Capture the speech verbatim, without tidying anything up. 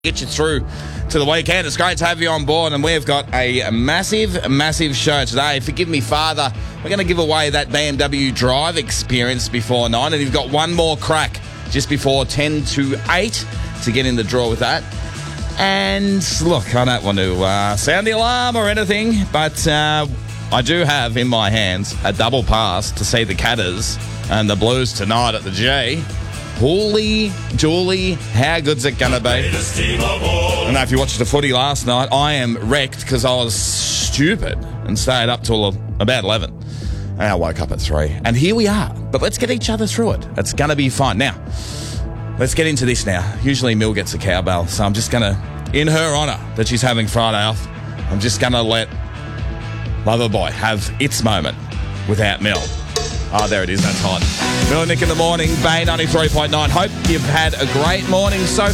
Get you through to the weekend. It's great to have you on board, and we've got a massive, massive show today. Forgive me, Father. We're going to give away that B M W Drive experience before nine, and you've got one more crack just before ten to eight to get in the draw with that. And look, I don't want to uh, sound the alarm or anything, but uh, I do have in my hands a double pass to see the Catters and the Blues tonight at the G. Holy Julie, how good's it going to be? I don't know if you watched the footy last night. I am wrecked because I was stupid and stayed up till about eleven. And I woke up at three. And here we are. But let's get each other through it. It's going to be fun. Now, let's get into this now. Usually Mill gets a cowbell, so I'm just going to, in her honour that she's having Friday off, I'm just going to let Loverboy have its moment without Mill. Oh, there it is. That's hot. Mill and Nick in the morning, Bay ninety-three point nine. Hope you've had a great morning so